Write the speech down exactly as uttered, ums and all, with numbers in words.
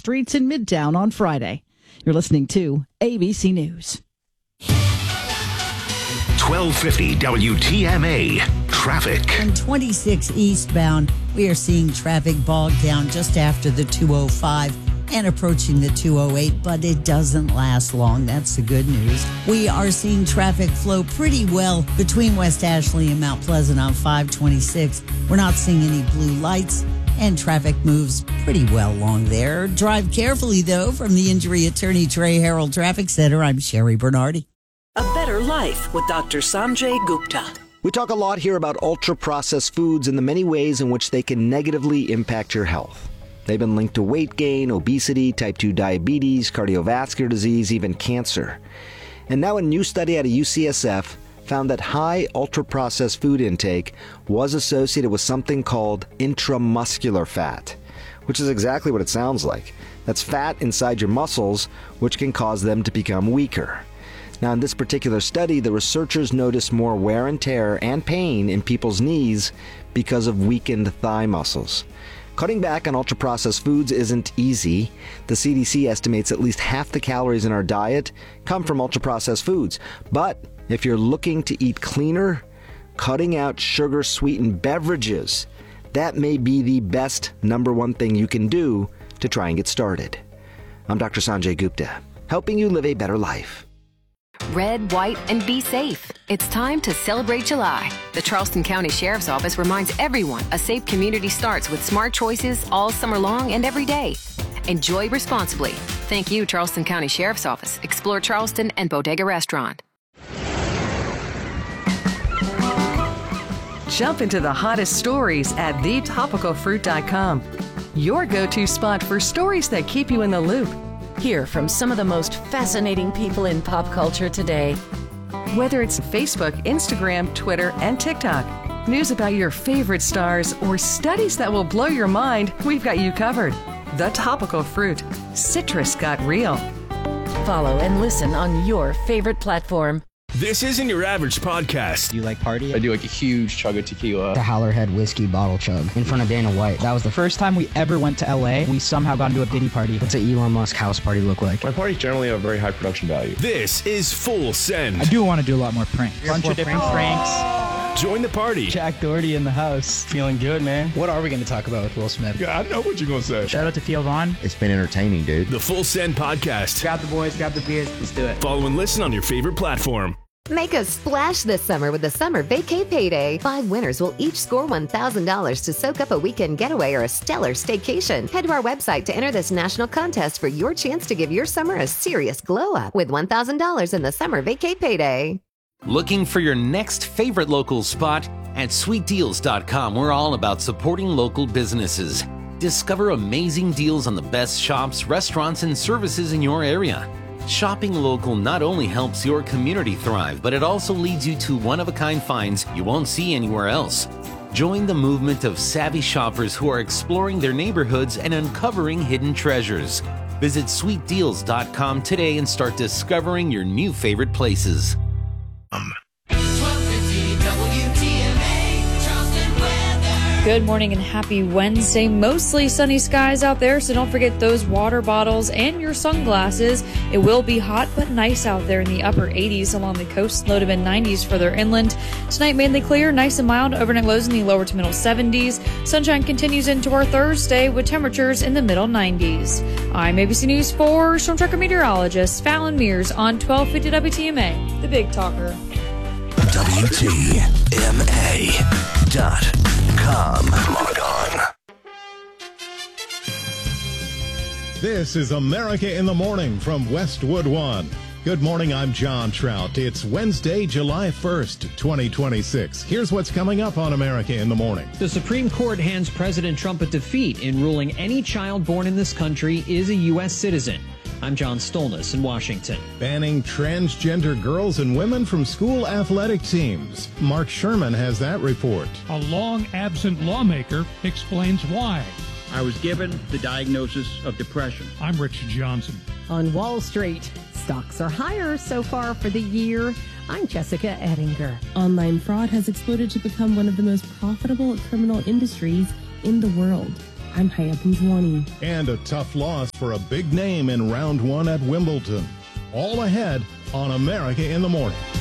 streets in Midtown on Friday. You're listening to A B C News. twelve fifty W T M A traffic. On twenty-six eastbound, we are seeing traffic bogged down just after the two oh five and approaching the two oh eight, but it doesn't last long. That's the good news. We are seeing traffic flow pretty well between West Ashley and Mount Pleasant on five twenty-six. We're not seeing any blue lights, and traffic moves pretty well along there. Drive carefully, though. From the Injury Attorney Trey Harold Traffic Center, I'm Sherry Bernardi. A Better Life with Doctor Sanjay Gupta. We talk a lot here about ultra-processed foods and the many ways in which they can negatively impact your health. They've been linked to weight gain, obesity, type two diabetes, cardiovascular disease, even cancer. And now a new study out of U C S F found that high ultra-processed food intake was associated with something called intramuscular fat, which is exactly what it sounds like. That's fat inside your muscles, which can cause them to become weaker. Now, in this particular study, the researchers noticed more wear and tear and pain in people's knees because of weakened thigh muscles. Cutting back on ultra-processed foods isn't easy. The C D C estimates at least half the calories in our diet come from ultra-processed foods. But if you're looking to eat cleaner, cutting out sugar-sweetened beverages, that may be the best number one thing you can do to try and get started. I'm Doctor Sanjay Gupta, helping you live a better life. Red, white, and be safe. It's time to celebrate July. The Charleston County Sheriff's Office reminds everyone a safe community starts with smart choices all summer long and every day. Enjoy responsibly. Thank you, Charleston County Sheriff's Office, Explore Charleston, and Bodega Restaurant. Jump into the hottest stories at the topical fruit dot com. Your go-to spot for stories that keep you in the loop. Hear from some of the most fascinating people in pop culture today. Whether it's Facebook, Instagram, Twitter, and TikTok, news about your favorite stars, or studies that will blow your mind, we've got you covered. The Topical Fruit. Citrus got real. Follow and listen on your favorite platform. This isn't your average podcast. Do you like party? I do like a huge chug of tequila. The Howlerhead whiskey bottle chug in front of Dana White. That was the first time we ever went to L A. We somehow got into a Diddy party. What's an Elon Musk house party look like? My parties generally have very high production value. This is Full Send. I do want to do a lot more pranks. A bunch of different pranks. Join the party. Jack Doherty in the house. Feeling good, man. What are we going to talk about with Will Smith? Yeah, I know what you're going to say. Shout out to Theo Vaughn. It's been entertaining, dude. The Full Send podcast. Grab the boys, grab the beers, let's do it. Follow and listen on your favorite platform. Make a splash this summer with the Summer Vacay Payday. Five winners will each score one thousand dollars to soak up a weekend getaway or a stellar staycation. Head to our website to enter this national contest for your chance to give your summer a serious glow up with one thousand dollars in the Summer Vacay Payday. Looking for your next favorite local spot? At sweet deals dot com, we're all about supporting local businesses. Discover amazing deals on the best shops, restaurants, and services in your area. Shopping local not only helps your community thrive, but it also leads you to one-of-a-kind finds you won't see anywhere else. Join the movement of savvy shoppers who are exploring their neighborhoods and uncovering hidden treasures. Visit sweet deals dot com today and start discovering your new favorite places. Um. Good morning and happy Wednesday. Mostly sunny skies out there, so don't forget those water bottles and your sunglasses. It will be hot but nice out there in the upper eighties along the coast, low to mid nineties further inland. Tonight mainly clear, nice and mild, overnight lows in the lower to middle seventies. Sunshine continues into our Thursday with temperatures in the middle nineties. I'm A B C News four Storm Tracker meteorologist Fallon Mears on twelve fifty W T M A, the Big Talker. W T M A dot com. Log on. This is America in the Morning from Westwood One. Good morning, I'm John Trout. It's Wednesday, July first, twenty twenty-six. Here's what's coming up on America in the Morning. The Supreme Court hands President Trump a defeat in ruling any child born in this country is a U S citizen. I'm John Stolness in Washington. Banning transgender girls and women from school athletic teams. Mark Sherman has that report. A long-absent lawmaker explains why. I was given the diagnosis of depression. I'm Rich Johnson. On Wall Street, stocks are higher so far for the year. I'm Jessica Ettinger. Online fraud has exploded to become one of the most profitable criminal industries in the world. I'm Haya Boudwani. And a tough loss for a big name in round one at Wimbledon. All ahead on America in the Morning.